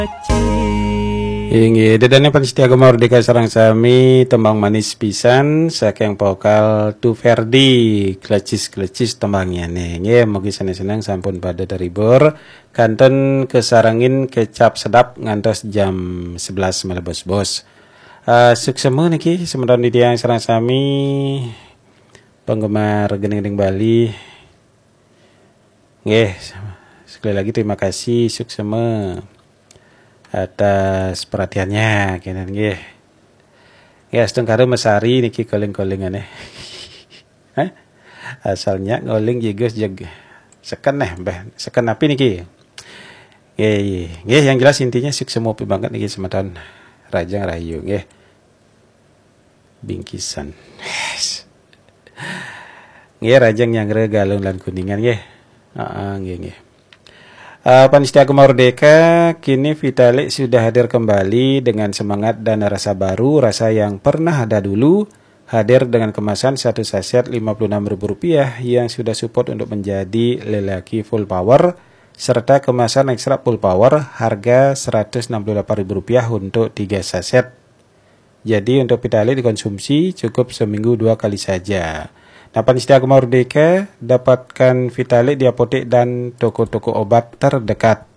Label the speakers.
Speaker 1: Inggih, dedane Panstiaga Mardika sareng sami tembang manis pisan saking vokal Tu Ferdi, klecis-klecis tembangnya nih. Nggih, mugi seneng-seneng sampun pada terhibur. Kanten kesarangin kecap sedap ngantos jam 11 malam bos-bos. Suksema niki semeton yang sareng sami penggemar Gening-gening Bali. Nggih, sekali lagi terima kasih suksema atas perhatiannya kenen nggih. Ya sedeng karo mesari niki calling-callingan asalnya ngoling jigos jeg seken mbah seken api niki. Nggih yang jelas intinya sukses mopi banget niki semeton Rajang Rahayu nggih. Bingkisan. Nggih Rajang yang galung lan kuningan nggih. Nggih. Panstiaga Mardika kini Vitalik sudah hadir kembali dengan semangat dan rasa baru, rasa yang pernah ada dulu, hadir dengan kemasan satu saset Rp56.000 yang sudah support untuk menjadi lelaki full power, serta kemasan ekstra full power harga Rp168.000 untuk 3 saset. Jadi untuk Vitalik dikonsumsi cukup seminggu 2 kali saja. Nah, Panstiaga Mardika dapatkan Vitalik di apotek dan toko-toko obat terdekat.